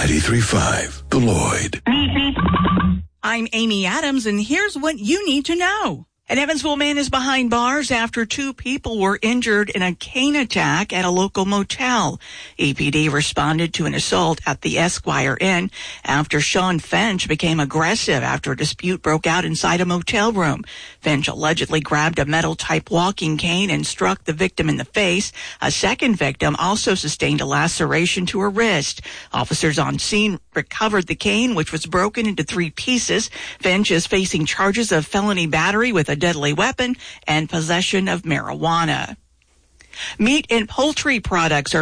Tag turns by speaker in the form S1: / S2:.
S1: 93.5 The Lloyd.
S2: I'm Amy Adams, and here's what you need to know. An Evansville man is behind bars after 2 people were injured in a cane attack at a local motel. EPD responded to an assault at the Esquire Inn after Sean Finch became aggressive after a dispute broke out inside a motel room. Finch allegedly grabbed a metal-type walking cane and struck the victim in the face. A second victim also sustained a laceration to her wrist. Officers on scene recovered the cane, which was broken into 3 pieces. Finch is facing charges of felony battery with a deadly weapon and possession of marijuana. Meat and poultry products are